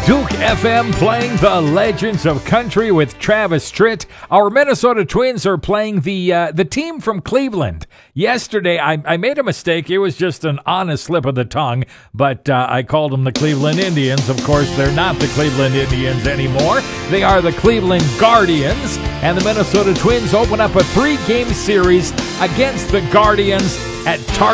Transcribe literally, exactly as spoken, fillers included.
Duke F M playing the Legends of Country with Travis Tritt. Our Minnesota Twins are playing the uh, the team from Cleveland. Yesterday, I, I made a mistake. It was just an honest slip of the tongue, but uh, I called them the Cleveland Indians. Of course, they're not the Cleveland Indians anymore. They are the Cleveland Guardians, and the Minnesota Twins open up a three-game series against the Guardians at Target